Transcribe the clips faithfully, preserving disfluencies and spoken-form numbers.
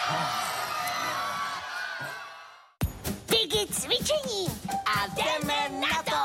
Digi cvičení a jdeme na to!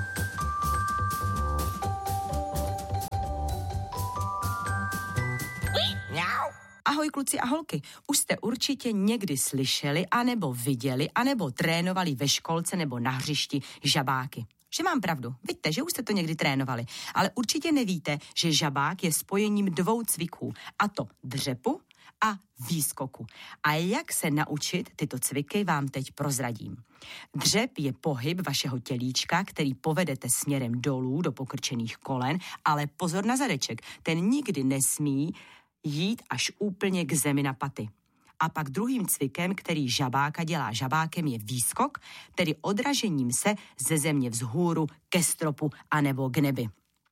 Ahoj kluci a holky, už jste určitě někdy slyšeli, anebo viděli, anebo trénovali ve školce nebo na hřišti žabáky. Že mám pravdu, vidíte, že už jste to někdy trénovali, ale určitě nevíte, že žabák je spojením dvou cviků, a to dřepu a výskoku. A jak se naučit tyto cviky, vám teď prozradím. Dřep je pohyb vašeho tělíčka, který povedete směrem dolů do pokrčených kolen, ale pozor na zadeček, ten nikdy nesmí jít až úplně k zemi na paty. A pak druhým cvikem, který žabáka dělá žabákem, je výskok, tedy odražením se ze země vzhůru ke stropu anebo k nebi.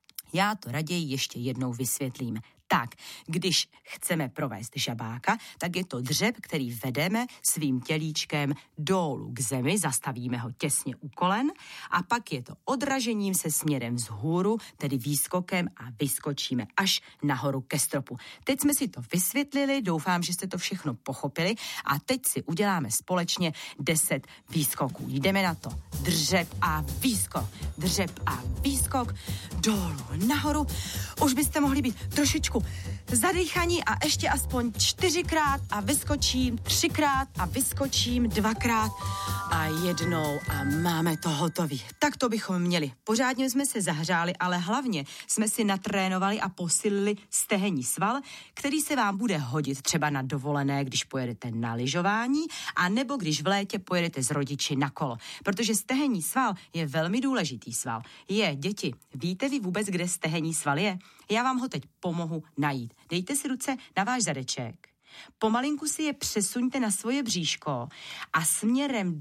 Já to raději ještě jednou vysvětlím. Tak, když chceme provést žabáka, tak je to dřep, který vedeme svým tělíčkem dolů k zemi, zastavíme ho těsně u kolen a pak je to odražením se směrem vzhůru, tedy výskokem a vyskočíme až nahoru ke stropu. Teď jsme si to vysvětlili, doufám, že jste to všechno pochopili a teď si uděláme společně deset výskoků. Jdeme na to. Dřep a výskok, dřep a výskok, dolů, nahoru. Už byste mohli být trošičku zadýchaní a ještě aspoň čtyřikrát a vyskočím třikrát a vyskočím dvakrát a jednou a máme to hotový. Tak to bychom měli. Pořádně jsme se zahřáli, ale hlavně jsme si natrénovali a posílili stehenní sval, který se vám bude hodit třeba na dovolené, když pojedete na lyžování a nebo když v létě pojedete s rodiči na kolo. Protože stehenní sval je velmi důležitý sval. Je, děti, víte vy vůbec, kde stehenní sval je? Já vám ho teď pomohu najít. Dejte si ruce na váš zadeček. Pomalinku si je přesuňte na svoje bříško a směrem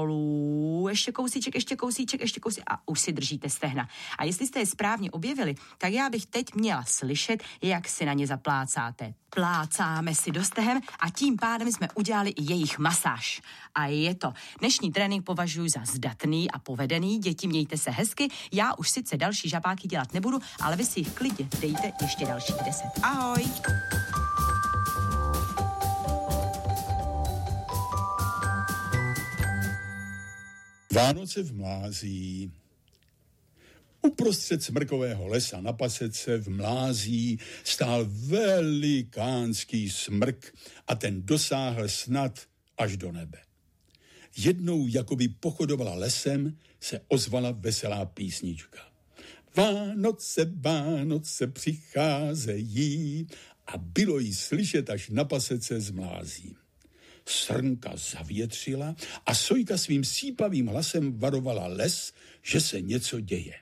dolů, ještě kousíček, ještě kousíček, ještě kousíček a už si držíte stehna. A jestli jste je správně objevili, tak já bych teď měla slyšet, jak si na ně zaplácáte. Plácáme si do stehen a tím pádem jsme udělali i jejich masáž. A je to. Dnešní trénink považuji za zdatný a povedený. Děti, mějte se hezky. Já už sice další žabáky dělat nebudu, ale vy si jich klidně dejte ještě dalších deset. Ahoj! Vánoce v Mlází. Uprostřed smrkového lesa na pasece v Mlází stál velikánský smrk a ten dosáhl snad až do nebe. Jednou, jakoby pochodovala lesem, se ozvala veselá písnička. Vánoce, Vánoce přicházejí a bylo jí slyšet až na pasece z Mlází. Srnka zavětřila a sojka svým sípavým hlasem varovala les, že se něco děje.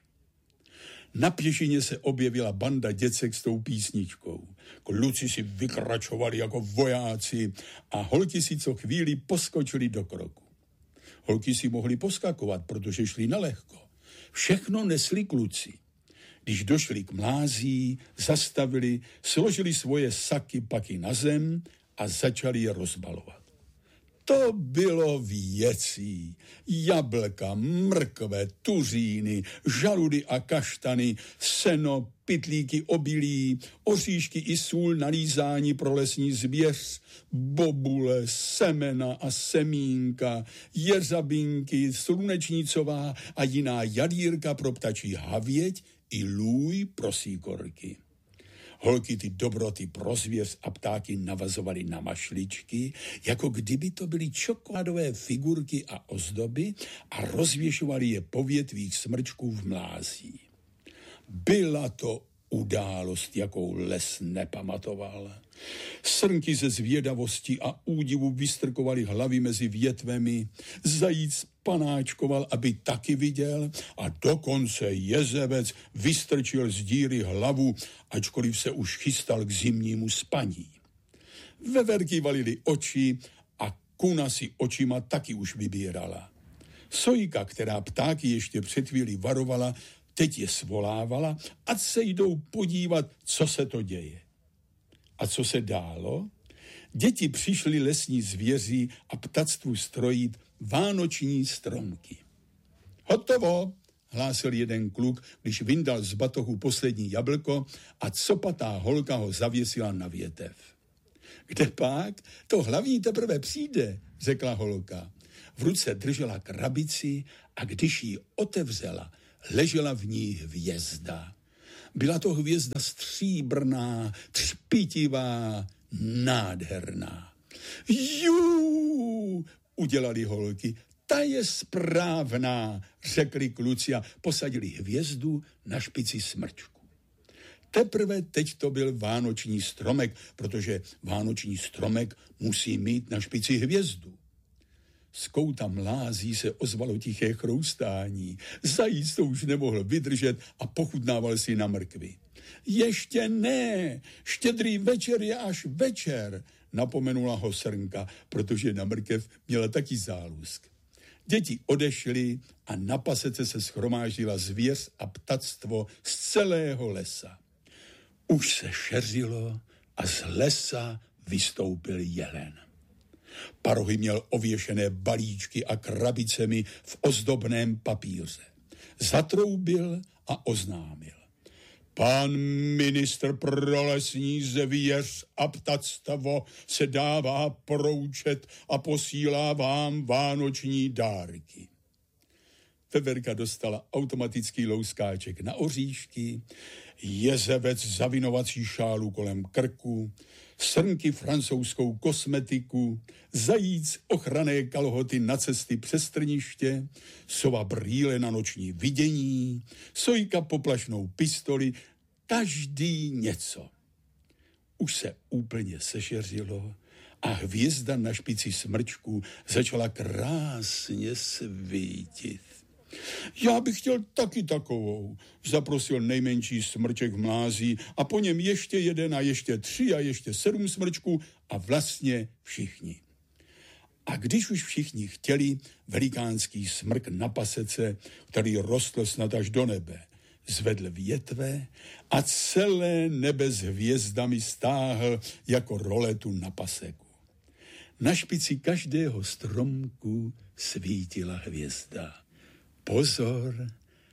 Na pěšině se objevila banda děcek s tou písničkou. Kluci si vykračovali jako vojáci a holky si co chvíli poskočili do kroku. Holky si mohly poskakovat, protože šli nalehko. Všechno nesli kluci. Když došli k Mlází, zastavili, složili svoje saky paky na zem a začali je rozbalovat. To bylo věcí. Jablka, mrkve, tuříny, žaludy a kaštany, seno, pytlíky obilí, oříšky i sůl na lízání pro lesní zvěř, bobule, semena a semínka, jeřabinky, slunečnicová a jiná jadírka pro ptačí havěť i lůj pro síkorky. Holky ty dobroty pro zvěř a ptáky navazovaly na mašličky, jako kdyby to byly čokoládové figurky a ozdoby a rozvěšovali je po větvích smrčků v Mlází. Byla to událost, jakou les nepamatoval. Srnky ze zvědavosti a údivu vystrkovali hlavy mezi větvemi, zajíc panáčkoval, aby taky viděl a dokonce jezevec vystrčil z díry hlavu, ačkoliv se už chystal k zimnímu spaní. Veverky valily oči a kuna si očima taky už vybírala. Sojka, která ptáky ještě před chvíli varovala, teď je svolávala, ať se jdou podívat, co se to děje. A co se dálo? Děti přišly lesní zvěří a ptactvu strojit vánoční stromky. Hotovo, hlásil jeden kluk, když vyndal z batohu poslední jablko a copatá holka ho zavěsila na větev. Kde pak? To hlavní teprve přijde, řekla holka. V ruce držela krabici a když ji otevřela, ležela v ní hvězda. Byla to hvězda stříbrná, třpitivá, nádherná. Jú, udělali holky. Ta je správná, řekli kluci a posadili hvězdu na špici smrčku. Teprve teď to byl vánoční stromek, protože vánoční stromek musí mít na špici hvězdu. Z kouta mlází se ozvalo tiché chroustání. Zajíc to už nemohl vydržet a pochutnával si na mrkvi. Ještě ne, štědrý večer je až večer, napomenula ho srnka, protože na mrkev měla taky zálusk. Děti odešly a na pasece se shromáždila zvěř a ptactvo z celého lesa. Už se šeřilo a z lesa vystoupil jelen. Parohy měl ověšené balíčky a krabicemi v ozdobném papíře. Zatroubil a oznámil. Pan ministr pro lesní zvěř a ptactvo se dává poroučet a posílá vám vánoční dárky. Veverka dostala automatický louskáček na oříšky, jezevec zavinovací šálu kolem krku, srnky francouzskou kosmetiku, zajíc ochranné kalhoty na cesty přes trniště, sova brýle na noční vidění, sojka poplašnou pistoli, každý něco. Už se úplně sešeřilo a hvězda na špici smrčku začala krásně svítit. Já bych chtěl taky takovou, zaprosil nejmenší smrček v mlází a po něm ještě jeden a ještě tři a ještě sedm smrčků a vlastně všichni. A když už všichni chtěli, velikánský smrk na pasece, který rostl snad až do nebe, zvedl větve a celé nebe s hvězdami stáhl jako roletu na paseku. Na špici každého stromku svítila hvězda. Pozor,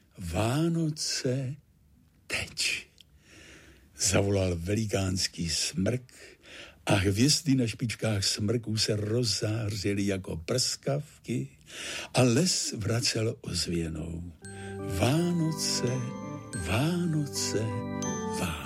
Vánoce teď, zavolal velikánský smrk a hvězdy na špičkách smrků se rozzářily jako prskavky a les vracel ozvěnou. Vánoce, Vánoce, Vánoce.